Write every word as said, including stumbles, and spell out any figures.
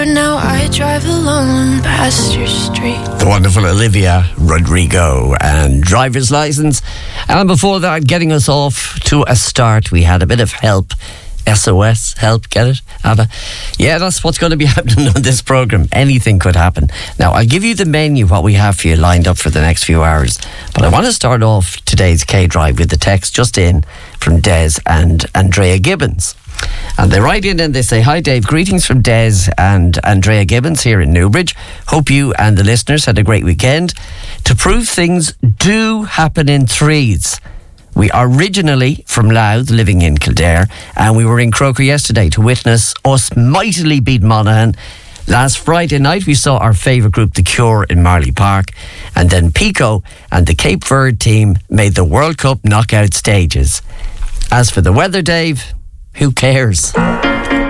but now I drive alone past your street. The wonderful Olivia Rodrigo and Driver's License. And before that, getting us off to a start, we had a bit of help. S O S, help, get it, Abba? Yeah, that's what's going to be happening on this programme. Anything could happen. Now, I'll give you the menu, what we have for you lined up for the next few hours. But I want to start off today's K-Drive with the text just in from Des and Andrea Gibbons. And they write in and they say, "Hi Dave, greetings from Des and Andrea Gibbons here in Newbridge. Hope you and the listeners had a great weekend. To prove things do happen in threes. We are originally from Louth, living in Kildare, and we were in Croker yesterday to witness us mightily beat Monaghan. Last Friday night we saw our favourite group, The Cure, in Marley Park, and then Pico and the Cape Verde team made the World Cup knockout stages. As for the weather, Dave, who cares?"